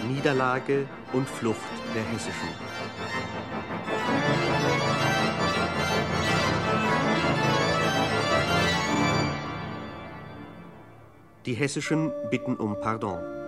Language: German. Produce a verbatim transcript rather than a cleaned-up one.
Niederlage und Flucht der Hessischen. Die Hessischen bitten um Pardon.